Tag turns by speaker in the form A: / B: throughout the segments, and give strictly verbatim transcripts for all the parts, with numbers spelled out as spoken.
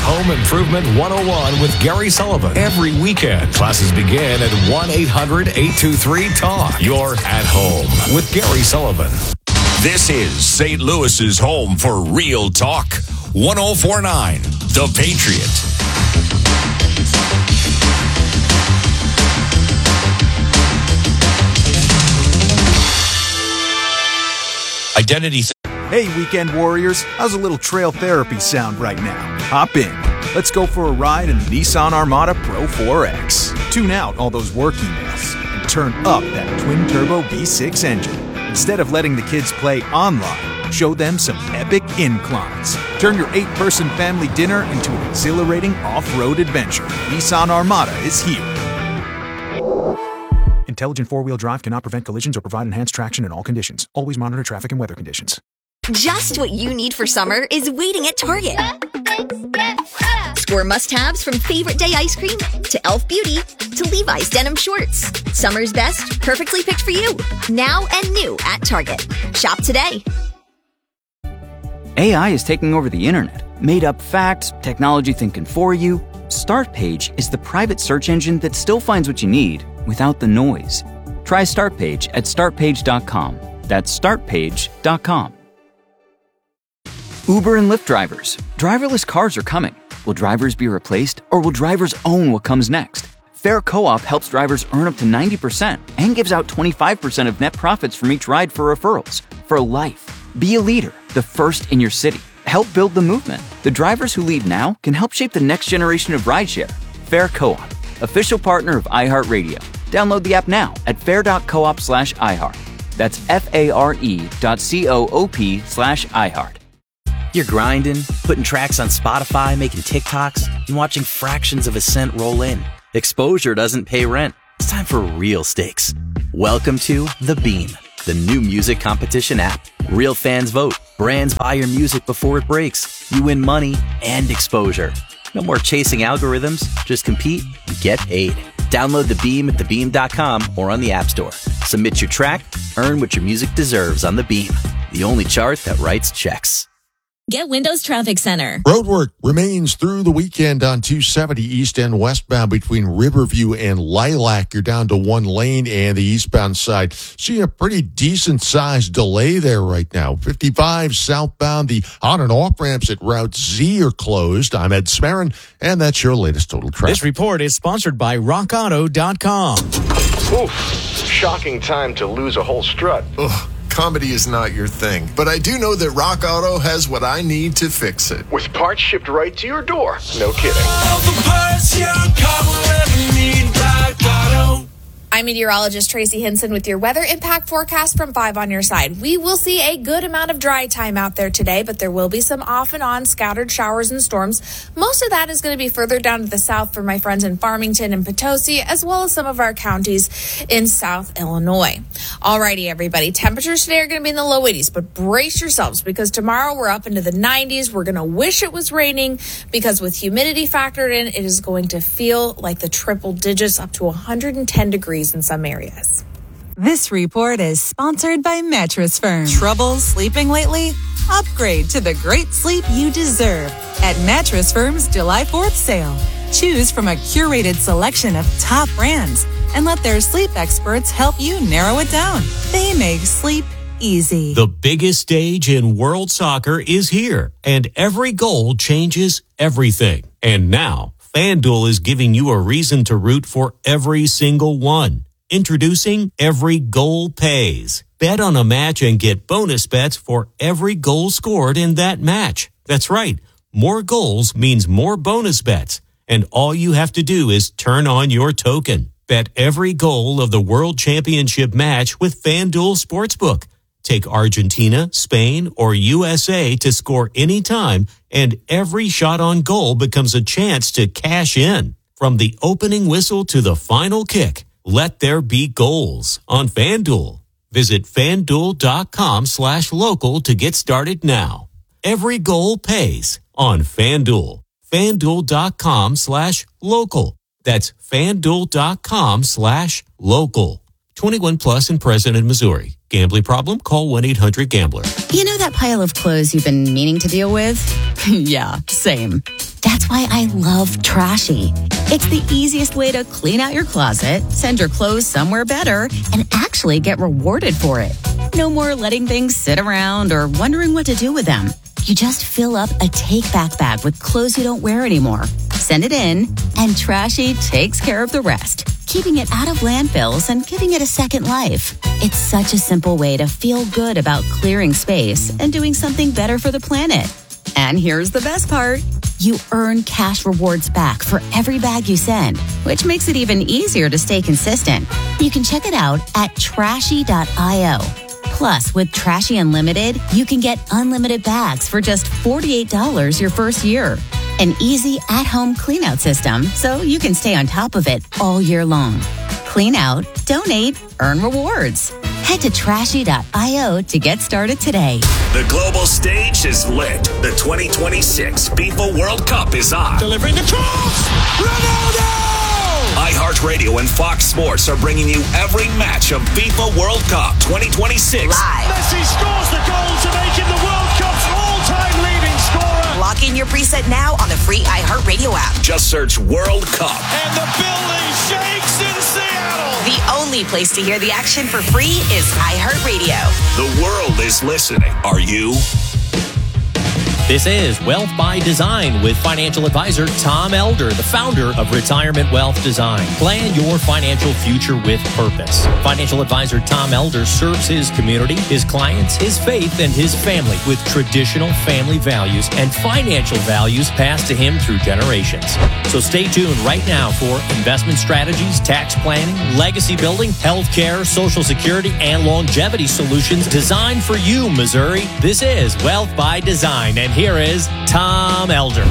A: Home Improvement one oh one with Gary Sullivan. Every weekend, classes begin at one eight hundred eight two three talk. You're at home with Gary Sullivan.
B: This is Saint Louis's home for real talk. one oh four point nine, The Patriot. Identity. Th-
C: hey, weekend warriors. How's a little trail therapy sound right now? Hop in. Let's go for a ride in the Nissan Armada Pro four X. Tune out all those work emails and turn up that twin-turbo V six engine. Instead of letting the kids play online, show them some epic inclines. Turn your eight-person family dinner into an exhilarating off-road adventure. Nissan Armada is here. Intelligent four-wheel drive cannot prevent collisions or provide enhanced traction in all conditions. Always monitor traffic and weather conditions.
D: Just what you need for summer is waiting at Target. Score must-haves from Favorite Day ice cream to e l f Beauty to Levi's denim shorts. Summer's best, perfectly picked for you. Now and new at Target. Shop today.
E: A I is taking over the internet. Made up facts, technology thinking for you. Startpage is the private search engine that still finds what you need without the noise. Try Startpage at start page dot com. That's start page dot com. Uber and Lyft drivers. Driverless cars are coming. Will drivers be replaced, or will drivers own what comes next? Fair Co-op helps drivers earn up to ninety percent and gives out twenty-five percent of net profits from each ride for referrals. For life. Be a leader, the first in your city. Help build the movement. The drivers who lead now can help shape the next generation of rideshare. Fair Co-op, official partner of iHeartRadio. Download the app now at fair.coop slash iHeart. That's F-A-R-E dot C-O-O-P slash iHeart.
F: You're grinding, putting tracks on Spotify, making TikToks, and watching fractions of a cent roll in. Exposure doesn't pay rent. It's time for real stakes. Welcome to The Beam, the new music competition app. Real fans vote. Brands buy your music before it breaks. You win money and exposure. No more chasing algorithms. Just compete and get paid. Download The Beam at the beam dot com or on the App Store. Submit your track. Earn what your music deserves on The Beam, the only chart that writes checks.
G: Get Windows Traffic Center.
H: Roadwork remains through the weekend on two seventy east and westbound between Riverview and Lilac. You're down to one lane, and the eastbound side see a pretty decent sized delay there right now. fifty-five southbound, the on and off ramps at Route Z are closed. I'm Ed Smarin, and that's your latest total traffic.
I: This report is sponsored by rock auto dot com.
J: Oof, shocking time to lose a whole strut.
K: Ugh. Comedy is not your thing, but I do know that Rock Auto has what I need to fix it.
J: With parts shipped right to your door. No kidding.
L: All the parts your car will ever need, Rock Auto.
M: I'm meteorologist Tracy Hinson with your weather impact forecast from five on your side. We will see a good amount of dry time out there today, but there will be some off and on scattered showers and storms. Most of that is going to be further down to the south for my friends in Farmington and Potosi, as well as some of our counties in South Illinois. Alrighty, everybody. Temperatures today are going to be in the low eighties, but brace yourselves because tomorrow we're up into the nineties. We're going to wish it was raining because with humidity factored in, it is going to feel like the triple digits up to one hundred ten degrees in some areas.
N: This report is sponsored by Mattress Firm. Trouble sleeping lately? Upgrade to the great sleep you deserve at Mattress Firm's July fourth sale. Choose from a curated selection of top brands and let their sleep experts help you narrow it down. They make sleep easy.
I: The biggest stage in world soccer is here, and every goal changes everything. And now, FanDuel is giving you a reason to root for every single one. Introducing Every Goal Pays. Bet on a match and get bonus bets for every goal scored in that match. That's right. More goals means more bonus bets. And all you have to do is turn on your token. Bet every goal of the World Championship match with FanDuel Sportsbook. Take Argentina, Spain, or U S A to score anytime, and every shot on goal becomes a chance to cash in. From the opening whistle to the final kick, let there be goals on FanDuel. Visit FanDuel.com slash local to get started now. Every goal pays on FanDuel. FanDuel.com slash local. That's FanDuel.com slash local. twenty-one plus in President, Missouri. Gambling problem? Call one eight hundred gambler.
O: You know that pile of clothes you've been meaning to deal with? Yeah, same. That That's why I love Trashy. It's the easiest way to clean out your closet, send your clothes somewhere better, and actually get rewarded for it. No more letting things sit around or wondering what to do with them. You just fill up a take-back bag with clothes you don't wear anymore. Send it in, and Trashy takes care of the rest, keeping it out of landfills and giving it a second life. It's such a simple way to feel good about clearing space and doing something better for the planet. And here's the best part. You earn cash rewards back for every bag you send, which makes it even easier to stay consistent. You can check it out at trashy dot io. Plus, with Trashy Unlimited, you can get unlimited bags for just forty-eight dollars your first year. An easy at-home cleanout system so you can stay on top of it all year long. Clean out, donate, earn rewards. Head to trashy dot io to get started today.
B: The global stage is lit. The twenty twenty-six FIFA World Cup is on.
L: Delivering the cross! Ronaldo!
B: iHeartRadio and Fox Sports are bringing you every match of FIFA World Cup twenty twenty-six.
L: Live. Messi scores the goal to make him the World Cup's all-time leading scorer.
P: Lock in your preset now on the free iHeartRadio app.
B: Just search World Cup.
L: And the building shakes in Seattle.
P: The only place to hear the action for free is iHeartRadio.
B: The world is listening. Are you?
Q: This is Wealth by Design with financial advisor Tom Elder, the founder of Retirement Wealth Design. Plan your financial future with purpose. Financial advisor Tom Elder serves his community, his clients, his faith, and his family with traditional family values and financial values passed to him through generations. So stay tuned right now for investment strategies, tax planning, legacy building, healthcare, Social Security, and longevity solutions designed for you, Missouri. This is Wealth by Design, and here is Tom Elder.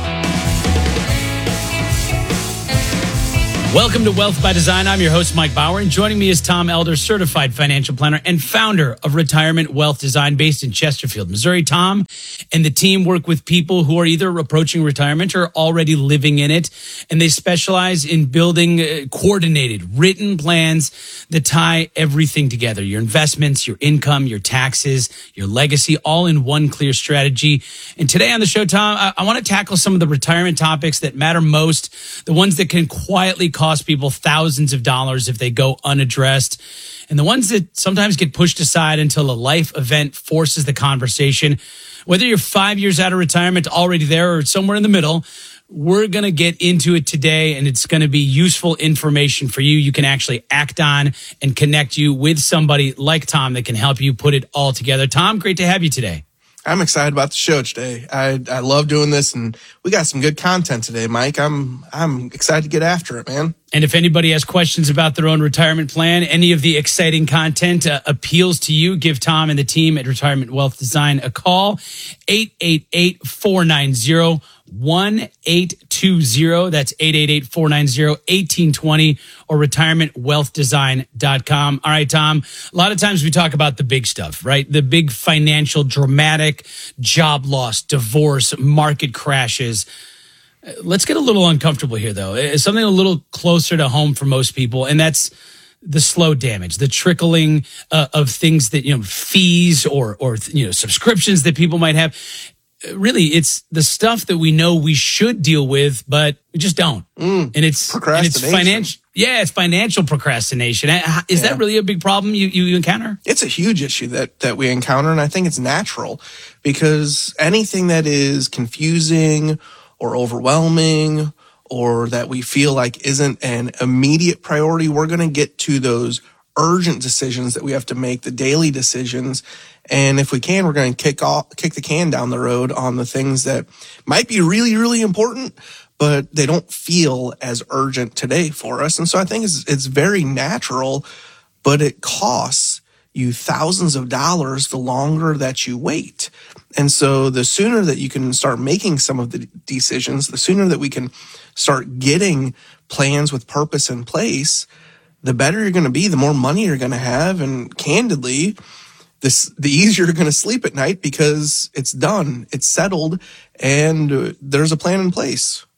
R: Welcome to Wealth by Design. I'm your host, Mike Bauer, and joining me is Tom Elder, certified financial planner and founder of Retirement Wealth Design based in Chesterfield, Missouri. Tom and the team work with people who are either approaching retirement or already living in it, and they specialize in building uh, coordinated, written plans that tie everything together. Your investments, your income, your taxes, your legacy, all in one clear strategy. And today on the show, Tom, I, I want to tackle some of the retirement topics that matter most, the ones that can quietly cost people thousands of dollars if they go unaddressed, and the ones that sometimes get pushed aside until a life event forces the conversation. Whether you're five years out of retirement, already there, or somewhere in the middle, we're going to get into it today, and it's going to be useful information for you. You can actually act on and connect you with somebody like Tom that can help you put it all together. Tom, great to have you today.
S: I'm excited about the show today. I I love doing this, and we got some good content today, Mike. I'm I'm excited to get after it, man.
R: And if anybody has questions about their own retirement plan, any of the exciting content uh, appeals to you, give Tom and the team at Retirement Wealth Design a call, eight eight eight, four nine zero, one eight two zero. That's eight eight eight, four nine zero, one eight two zero, or retirement wealth design dot com. All right, Tom, a lot of times we talk about the big stuff, right? The big financial, dramatic job loss, divorce, market crashes. Let's get a little uncomfortable here, though. It's something a little closer to home for most people, and that's the slow damage, the trickling uh, of things that, you know, fees or, or, you know, subscriptions that people might have. Really, it's the stuff that we know we should deal with, but we just don't.
S: Mm,
R: and it's and it's financial. Yeah, it's financial procrastination. Is yeah. that really a big problem you, you encounter?
S: It's a huge issue that, that we encounter, and I think it's natural because anything that is confusing or overwhelming or that we feel like isn't an immediate priority, we're going to get to those urgent decisions that we have to make, the daily decisions. And if we can, we're going to kick off, kick the can down the road on the things that might be really, really important, but they don't feel as urgent today for us. And so I think it's, it's very natural, but it costs you thousands of dollars the longer that you wait. And so the sooner that you can start making some of the decisions, the sooner that we can start getting plans with purpose in place, the better you're going to be, the more money you're going to have. And candidly, this, the easier you're going to sleep at night because it's done, it's settled, and there's a plan in place.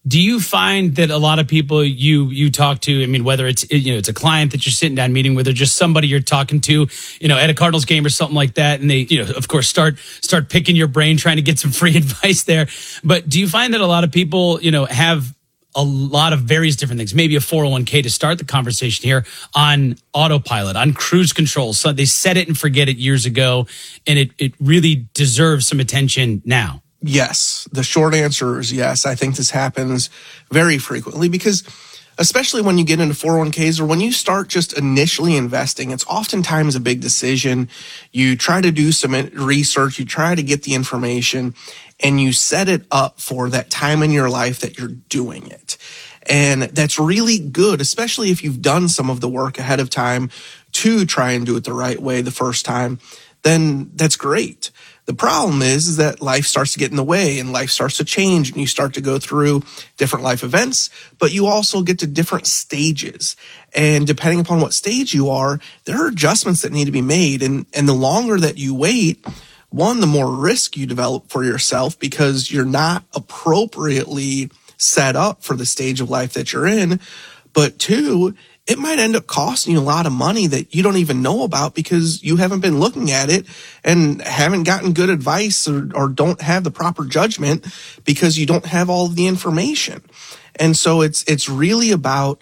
R: Do you find that a lot of people you you talk to, I mean, whether it's you know it's a client that you're sitting down meeting with, or just somebody you're talking to, you know, at a Cardinals game or something like that, and they, you know, of course, start start picking your brain, trying to get some free advice there. But do you find that a lot of people, you know, have a lot of various different things, maybe a four oh one k to start the conversation here, on autopilot, on cruise control? So they set it and forget it years ago, and it it really deserves some attention now.
S: Yes. The short answer is yes. I think this happens very frequently because especially when you get into four oh one k's or when you start just initially investing, it's oftentimes a big decision. You try to do some research, you try to get the information, and you set it up for that time in your life that you're doing it. And that's really good, especially if you've done some of the work ahead of time to try and do it the right way the first time, then that's great. The problem is, is that life starts to get in the way and life starts to change and you start to go through different life events, but you also get to different stages. And depending upon what stage you are, there are adjustments that need to be made. And, and the longer that you wait, one, the more risk you develop for yourself because you're not appropriately set up for the stage of life that you're in. But two, it might end up costing you a lot of money that you don't even know about because you haven't been looking at it and haven't gotten good advice or, or don't have the proper judgment because you don't have all of the information. And so it's it's really about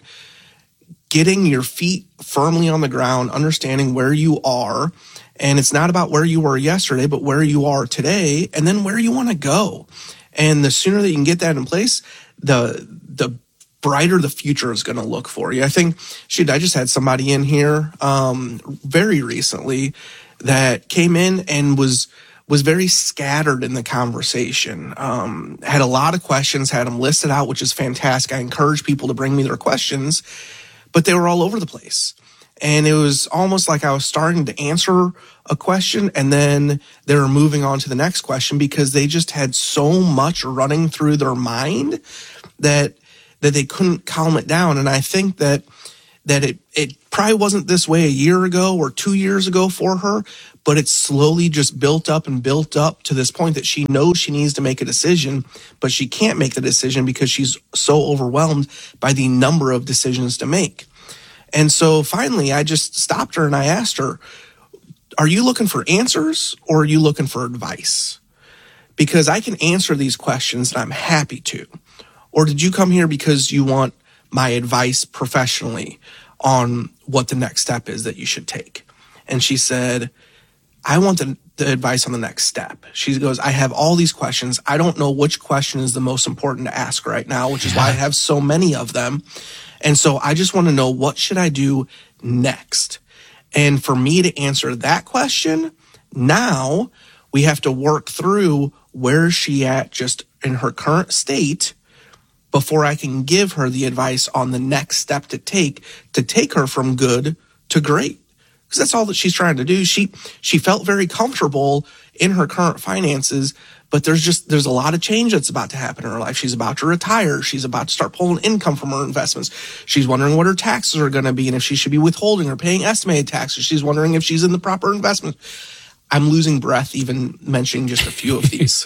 S: getting your feet firmly on the ground, understanding where you are. And it's not about where you were yesterday, but where you are today and then where you want to go. And the sooner that you can get that in place, the the brighter the future is going to look for you. I think, shoot, I just had somebody in here um, very recently that came in and was was very scattered in the conversation. Um, had a lot of questions, had them listed out, which is fantastic. I encourage people to bring me their questions, but they were all over the place. And it was almost like I was starting to answer a question and then they were moving on to the next question because they just had so much running through their mind that that they couldn't calm it down. And I think that that it, it probably wasn't this way a year ago or two years ago for her, but it's slowly just built up and built up to this point that she knows she needs to make a decision, but she can't make the decision because she's so overwhelmed by the number of decisions to make. And so finally, I just stopped her and I asked her, are you looking for answers or are you looking for advice? Because I can answer these questions and I'm happy to. Or did you come here because you want my advice professionally on what the next step is that you should take? And she said, I want the, the advice on the next step. She goes, I have all these questions. I don't know which question is the most important to ask right now, which is why I have so many of them. And so I just want to know, what should I do next? And for me to answer that question, now we have to work through where is she at just in her current state before I can give her the advice on the next step to take to take her from good to great. Because that's all that she's trying to do. She she felt very comfortable in her current finances, but there's just there's a lot of change that's about to happen in her life. She's about to retire. She's about to start pulling income from her investments. She's wondering what her taxes are going to be and if she should be withholding or paying estimated taxes. She's wondering if she's in the proper investment. I'm losing breath even mentioning just a few of these.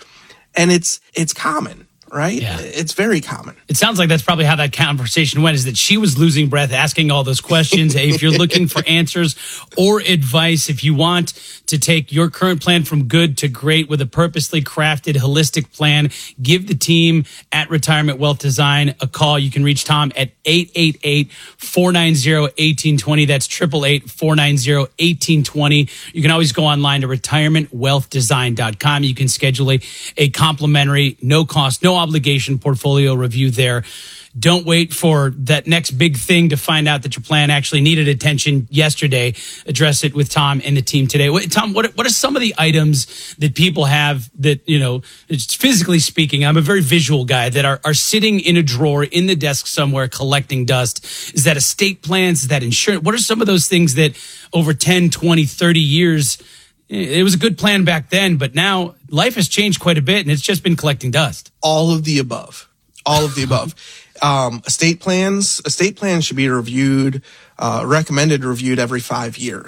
S: And it's it's common. Right? Yeah. It's very common.
R: It sounds like that's probably how that conversation went, is that she was losing breath asking all those questions. If you're looking for answers or advice, if you want to take your current plan from good to great with a purposely crafted holistic plan, give the team at Retirement Wealth Design a call. You can reach Tom at eight eight eight, four nine zero, one eight two zero. That's eight eight eight, four nine zero, one eight two zero. You can always go online to retirement wealth design dot com. You can schedule a, a complimentary, no cost, no obligation portfolio review there. Don't wait for that next big thing to find out that your plan actually needed attention yesterday. Address it with Tom and the team today. What, Tom, what, what are some of the items that people have that, you know, it's physically speaking, I'm a very visual guy, that are, are sitting in a drawer in the desk somewhere collecting dust? Is that estate plans? Is that insurance? What are some of those things that over ten, twenty, thirty years, it was a good plan back then, but now life has changed quite a bit and it's just been collecting dust?
S: All of the above. All of the above. Um, estate plans, estate plans should be reviewed, uh, recommended reviewed every five years.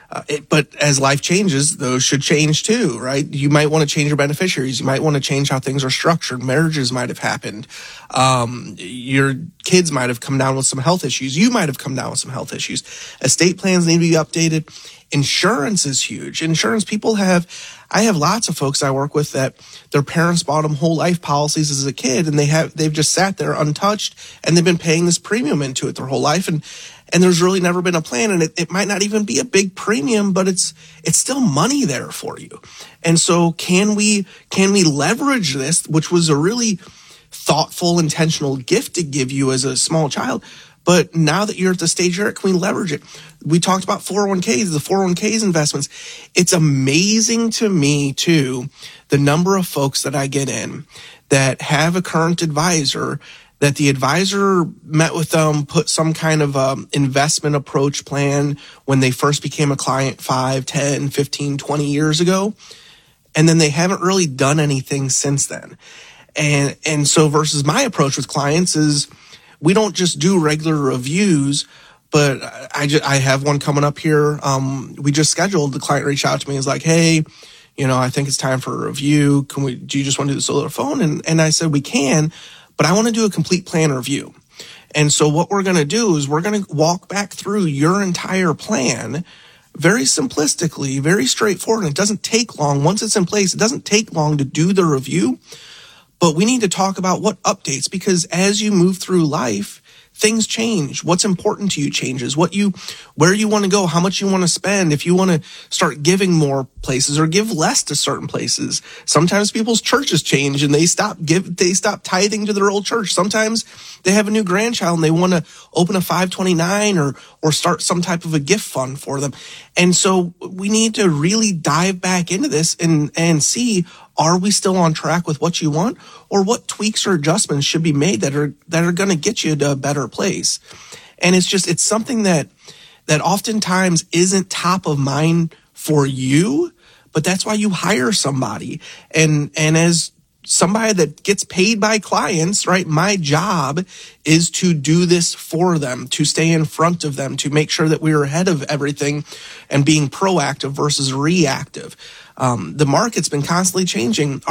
S: Uh, it, but as life changes, those should change too, right? You might want to change your beneficiaries. You might want to change how things are structured. Marriages might have happened. Um, your kids might have come down with some health issues. You might have come down with some health issues. Estate plans need to be updated. Insurance is huge. Insurance people have, I have lots of folks I work with that their parents bought them whole life policies as a kid, and they have, they've just sat there untouched, and they've been paying this premium into it their whole life. And, and there's really never been a plan, and it, it might not even be a big premium, but it's, it's still money there for you. And so can we, can we leverage this, which was a really thoughtful, intentional gift to give you as a small child? But now that you're at the stage you're at, can we leverage it? We talked about four oh one k's, the four oh one k's investments. It's amazing to me, too, the number of folks that I get in that have a current advisor, that the advisor met with them, put some kind of um, investment approach plan when they first became a client five, ten, fifteen, twenty years ago. And then they haven't really done anything since then. And, and so versus my approach with clients is, we don't just do regular reviews, but I just, I have one coming up here. Um, we just scheduled. The client reached out to me and was like, hey, you know, I think it's time for a review. Can we, do you just want to do this over the phone? And, and I said, we can, but I want to do a complete plan review. And so what we're going to do is we're going to walk back through your entire plan very simplistically, very straightforward. And it doesn't take long. Once it's in place, it doesn't take long to do the review. But we need to talk about what updates, because as you move through life, things change. What's important to you changes. What you, where you want to go, how much you want to spend. If you want to start giving more places or give less to certain places. Sometimes people's churches change and they stop give, they stop tithing to their old church. Sometimes they have a new grandchild and they want to open a five twenty-nine or, or start some type of a gift fund for them. And so we need to really dive back into this and, and see, are we still on track with what you want, or what tweaks or adjustments should be made that are, that are going to get you to a better place? And it's just, it's something that, that oftentimes isn't top of mind for you, but that's why you hire somebody. And, and as somebody that gets paid by clients, right, my job is to do this for them, to stay in front of them, to make sure that we're ahead of everything and being proactive versus reactive. Um, the market's been constantly changing.